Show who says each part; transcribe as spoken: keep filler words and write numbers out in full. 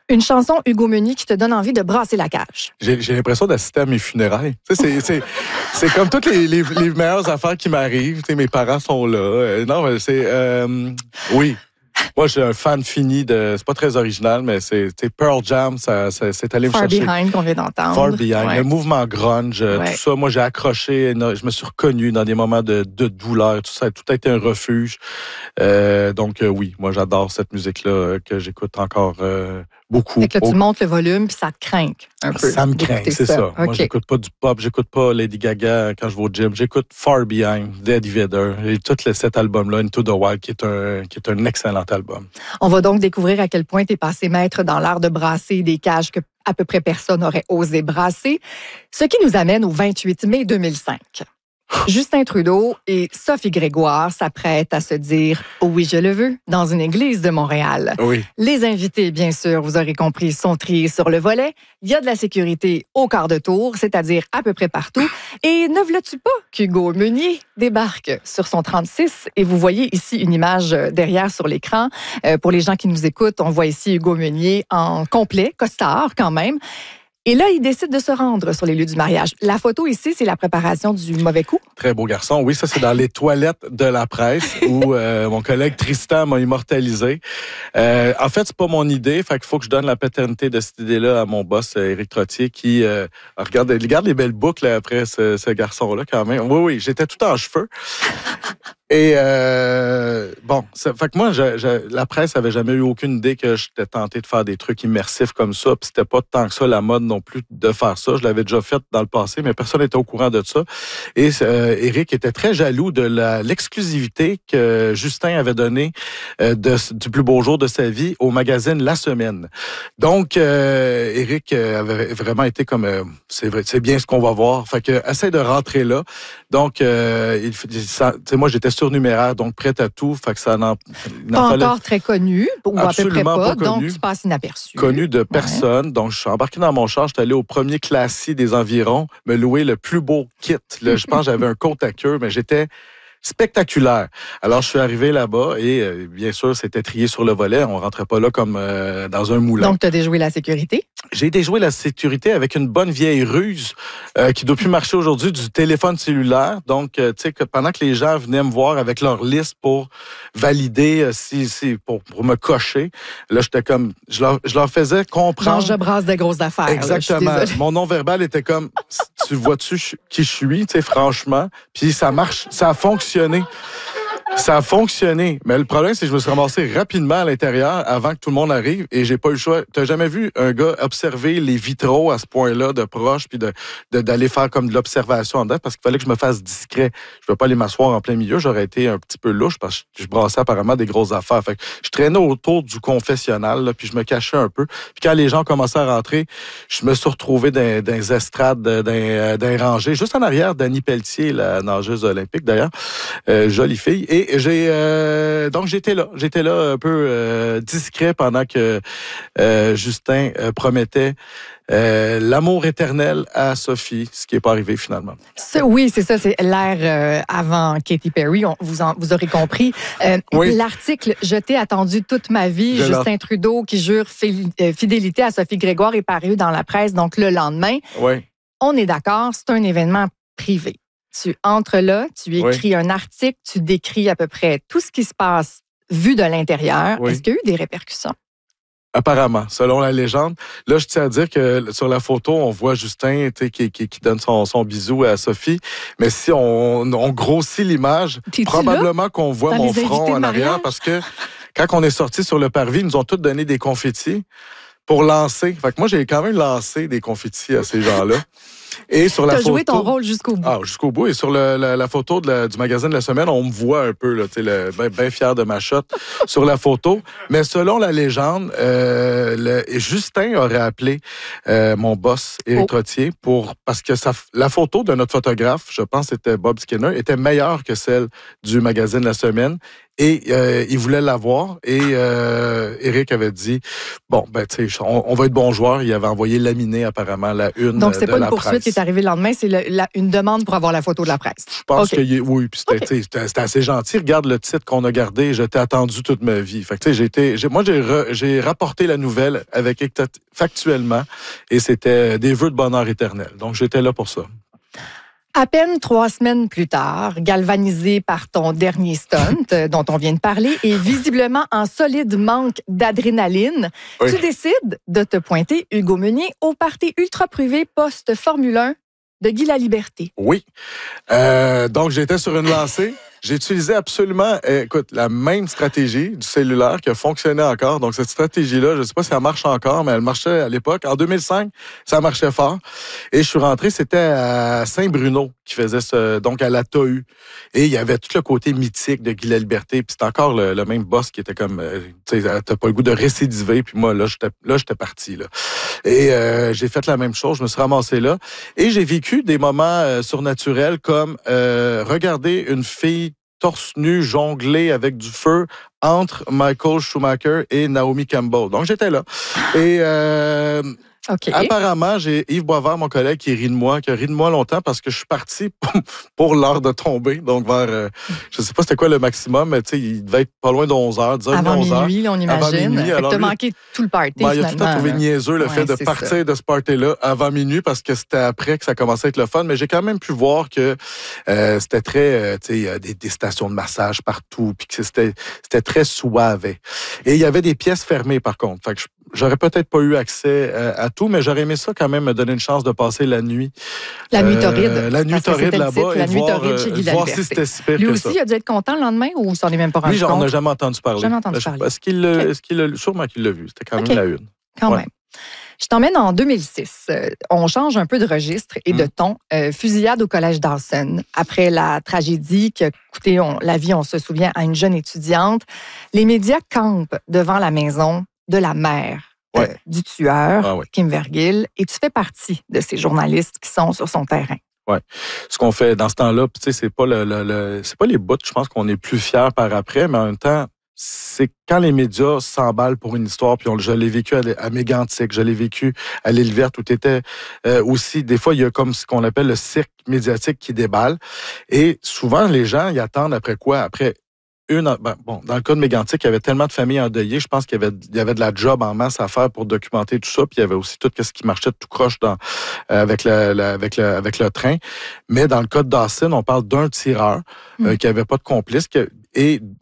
Speaker 1: Une chanson, Hugo Meunier, qui te donne envie de brasser la cage.
Speaker 2: J'ai, j'ai l'impression d'assister à mes funérailles. Tu sais, c'est, c'est, c'est comme toutes les, les, les meilleures affaires qui m'arrivent. Tu sais, mes parents sont là. Euh, non, mais c'est... Euh, oui. Moi, je suis un fan fini de... C'est pas très original, mais c'est Pearl Jam, ça, ça, c'est allé me
Speaker 1: Far
Speaker 2: chercher.
Speaker 1: Far Behind qu'on vient d'entendre.
Speaker 2: Far Behind,
Speaker 1: ouais.
Speaker 2: Le mouvement grunge, ouais. Tout ça. Moi, j'ai accroché, je me suis reconnu dans des moments de, de douleur. Tout ça, tout a été un refuge. Euh, donc, euh, oui, moi, j'adore cette musique-là euh, que j'écoute encore euh, beaucoup.
Speaker 1: Fait que là, tu montes le volume, puis ça te craint un peu.
Speaker 2: Ça me craint, c'est ça. ça.
Speaker 1: Okay.
Speaker 2: Moi, j'écoute pas du pop, j'écoute pas Lady Gaga quand je vais au gym. J'écoute Far Behind, d'Eddie Vedder, et tout le, cet album-là, Into the Wild, qui est un, qui est un excellent album.
Speaker 1: On va donc découvrir à quel point tu es passé maître dans l'art de brasser des cages que à peu près personne n'aurait osé brasser. Ce qui nous amène au vingt-huit mai deux mille cinq. Justin Trudeau et Sophie Grégoire s'apprêtent à se dire « Oui, je le veux » dans une église de Montréal.
Speaker 2: Oui.
Speaker 1: Les invités, bien sûr, vous aurez compris, sont triés sur le volet. Il y a de la sécurité au quart de tour, c'est-à-dire à peu près partout. Et ne v'là-tu pas qu'Hugo Meunier débarque sur son trente-six? Et vous voyez ici une image derrière sur l'écran. Euh, pour les gens qui nous écoutent, on voit ici Hugo Meunier en complet, costard quand même. Et là, il décide de se rendre sur les lieux du mariage. La photo ici, c'est la préparation du mauvais coup.
Speaker 2: Très beau garçon. Oui, ça, c'est dans les toilettes de la presse où euh, mon collègue Tristan m'a immortalisé. Euh, en fait, c'est pas mon idée. Fait qu'il faut que je donne la paternité de cette idée-là à mon boss, Éric Trottier, qui euh, regarde, regarde les belles boucles après ce, ce garçon-là quand même. Oui, oui, j'étais tout en cheveux. Et euh, bon, ça, fait que moi, je, je, la presse avait jamais eu aucune idée que j'étais tenté de faire des trucs immersifs comme ça. Puis c'était pas tant que ça la mode non plus de faire ça. Je l'avais déjà fait dans le passé, mais personne n'était au courant de ça. Et euh, Éric était très jaloux de la, l'exclusivité que Justin avait donnée euh, de, du plus beau jour de sa vie au magazine La Semaine. Donc, euh, Éric avait vraiment été comme euh, c'est vrai, c'est bien ce qu'on va voir. Fait que essaie de rentrer là. Donc, euh, il, ça, moi j'étais surnuméraire, donc prête à tout. Fait que ça n'en,
Speaker 1: pas fallait... encore très connu, ou à peu près pas,
Speaker 2: pas
Speaker 1: donc
Speaker 2: connu,
Speaker 1: tu passes inaperçu.
Speaker 2: Connu de personne. Ouais. Donc, je suis embarqué dans mon char, j'étais allé au premier Classy des environs, me louer le plus beau kit. Là, je pense que j'avais un côte à queue, mais j'étais spectaculaire. Alors, je suis arrivé là-bas et, euh, bien sûr, c'était trié sur le volet. On rentrait pas là comme euh, dans un moulin.
Speaker 1: Donc, tu as déjoué la sécurité?
Speaker 2: J'ai déjoué la sécurité avec une bonne vieille ruse euh, qui doit plus marcher aujourd'hui, du téléphone cellulaire. Donc, euh, tu sais, que pendant que les gens venaient me voir avec leur liste pour valider, euh, si, si, pour, pour me cocher, là, j'étais comme, je leur, je leur faisais comprendre.
Speaker 1: Genre, je brasse des grosses affaires.
Speaker 2: Exactement.
Speaker 1: Là,
Speaker 2: mon non-verbal était comme, tu vois-tu qui je suis, tu sais, franchement. Puis ça marche, ça a fonctionné. Ça a fonctionné. Mais le problème, c'est que je me suis ramassé rapidement à l'intérieur avant que tout le monde arrive et j'ai pas eu le choix. T'as jamais vu un gars observer les vitraux à ce point-là de proche puis de, de, d'aller faire comme de l'observation en dedans parce qu'il fallait que je me fasse discret. Je peux pas aller m'asseoir en plein milieu. J'aurais été un petit peu louche parce que je brassais apparemment des grosses affaires. Fait que je traînais autour du confessionnal là, puis je me cachais un peu. Puis quand les gens commençaient à rentrer, je me suis retrouvé dans, dans les estrades, dans, dans rangées, juste en arrière d'Annie Pelletier, la nageuse olympique d'ailleurs. Euh, jolie fille. Et Et j'ai euh, donc j'étais là, j'étais là un peu euh, discret pendant que euh, Justin euh, promettait euh, l'amour éternel à Sophie, ce qui n'est pas arrivé finalement.
Speaker 1: Ça, oui, c'est ça, c'est l'ère euh, avant Katy Perry, on, vous, en, vous aurez compris. Euh, oui. L'article « Je t'ai attendu toute ma vie », Justin Trudeau qui jure fidélité à Sophie Grégoire est paru dans la presse, donc le lendemain.
Speaker 2: Oui.
Speaker 1: On est d'accord, c'est un événement privé. Tu entres là, tu écris oui. un article, tu décris à peu près tout ce qui se passe vu de l'intérieur. Oui. Est-ce qu'il y a eu des répercussions?
Speaker 2: Apparemment, selon la légende. Là, je tiens à dire que sur la photo, on voit Justin qui, qui, qui donne son, son bisou à Sophie. Mais si on, on grossit l'image, probablement là? Qu'on voit Dans mon front en arrière parce que quand on est sorti sur le parvis, ils nous ont tous donné des confettis pour lancer. Fait que moi, j'ai quand même lancé des confettis à ces gens-là. Et sur la
Speaker 1: T'as
Speaker 2: photo,
Speaker 1: joué ton rôle jusqu'au bout.
Speaker 2: Ah, jusqu'au bout. Et sur le, la, la photo de la, du magazine de la semaine, on me voit un peu, là, tu sais, bien ben fier de ma shot sur la photo. Mais selon la légende, euh, le, Justin aurait appelé euh, mon boss, Éric oh. Trottier, pour, parce que ça, la photo de notre photographe, je pense que c'était Bob Skinner, était meilleure que celle du magazine de la semaine. Et euh, il voulait l'avoir. Et euh, Éric avait dit, bon, ben tu sais, on, on va être bon joueur. Il avait envoyé laminé apparemment la une
Speaker 1: Donc, c'est
Speaker 2: de
Speaker 1: pas une
Speaker 2: la
Speaker 1: poursuite
Speaker 2: presse.
Speaker 1: qui est arrivée le lendemain, c'est le, la, une demande pour avoir la photo de la presse.
Speaker 2: Je pense
Speaker 1: okay.
Speaker 2: que oui, puis c'était, okay. c'était, c'était assez gentil. Regarde le titre qu'on a gardé. Je t'ai attendu toute ma vie. Fait que tu sais, j'ai été, j'ai, moi j'ai, re, j'ai rapporté la nouvelle avec factuellement, et c'était des vœux de bonheur éternel. Donc j'étais là pour ça.
Speaker 1: À peine trois semaines plus tard, galvanisé par ton dernier stunt dont on vient de parler et visiblement en solide manque d'adrénaline, oui. tu décides de te pointer, Hugo Meunier, au party ultra privé post-Formule un de Guy Laliberté.
Speaker 2: Oui. Euh, donc, j'étais sur une lancée. J'ai utilisé absolument, écoute, la même stratégie du cellulaire qui a fonctionné encore. Donc, cette stratégie-là, je ne sais pas si elle marche encore, mais elle marchait à l'époque. En deux mille cinq, ça marchait fort. Et je suis rentré, c'était à Saint-Bruno qui faisait ce, donc à la T A U. Et il y avait tout le côté mythique de Guy Laliberté. Puis c'était encore le, le même boss qui était comme, tu sais, t'as pas le goût de récidiver. Puis moi, là, j'étais, là, j'étais parti, là. Et euh, j'ai fait la même chose. Je me suis ramassé là. Et j'ai vécu des moments euh, surnaturels comme euh, regarder une fille torse nu, jonglé avec du feu entre Michael Schumacher et Naomi Campbell. Donc, j'étais là. Et euh, okay. apparemment, j'ai Yves Boisvert, mon collègue, qui rit de moi, qui a ri de moi longtemps parce que je suis parti pour l'heure de tomber. Donc, vers, euh, je sais pas c'était quoi le maximum, mais tu sais, il devait être pas loin de onze heures, dix heures,
Speaker 1: Avant
Speaker 2: onze heures.
Speaker 1: Minuit, là, on imagine. Fait que t'as manqué tout le party,
Speaker 2: ben, il a tout le temps trouvé niaiseux le
Speaker 1: ouais,
Speaker 2: fait de partir ça. de ce party-là avant minuit parce que c'était après que ça commençait à être le fun. Mais j'ai quand même pu voir que euh, c'était très, euh, tu sais, des, des stations de massage partout, puis que c'était, c'était très suave. Et il y avait des pièces fermées, par contre. Fait que je, j'aurais peut-être pas eu accès à, à tout, mais j'aurais aimé ça quand même me donner une chance de passer la nuit.
Speaker 1: La nuit torride.
Speaker 2: Euh, la nuit torride là-bas.
Speaker 1: La
Speaker 2: et
Speaker 1: nuit
Speaker 2: voir,
Speaker 1: torride chez Guy
Speaker 2: voir si c'était si pire
Speaker 1: Lui
Speaker 2: que
Speaker 1: aussi,
Speaker 2: ça.
Speaker 1: il a dû être content le lendemain ou ça n'en est même pas rendu
Speaker 2: Lui,
Speaker 1: compte?
Speaker 2: on n'a jamais entendu parler.
Speaker 1: Jamais entendu parler.
Speaker 2: Est-ce qu'il l'a, okay. est-ce qu'il l'a, sûrement qu'il l'a vu. C'était quand
Speaker 1: okay.
Speaker 2: même la une.
Speaker 1: Quand
Speaker 2: ouais.
Speaker 1: même. Je t'emmène en deux mille six. Euh, on change un peu de registre et mmh. de ton. Euh, fusillade au collège Dawson. Après la tragédie qui a coûté on, la vie, on se souvient, à une jeune étudiante, les médias campent devant la maison de la mère ouais. euh, du tueur, ah, ouais. Kim Vergil, et tu fais partie de ces journalistes qui sont sur son terrain.
Speaker 2: Ouais. Ce qu'on fait dans ce temps-là, tu sais, c'est pas le, le, le c'est pas les bouts, je pense qu'on est plus fiers par après, mais en même temps, c'est quand les médias s'emballent pour une histoire, puis on, je l'ai vécu à, à Mégantic, je l'ai vécu à l'Île Verte, où tu étais euh, aussi, des fois, il y a comme ce qu'on appelle le cirque médiatique qui déballe, et souvent, les gens, ils attendent après quoi? Après une, ben, bon, dans le cas de Mégantic, il y avait tellement de familles endeuillées, je pense qu'il y avait, il y avait de la job en masse à faire pour documenter tout ça, puis il y avait aussi tout ce qui marchait tout croche dans, euh, avec, le, le, avec, le, avec le train. Mais dans le cas de Dawson, on parle d'un tireur mmh. euh, qui n'avait pas de complice, que, et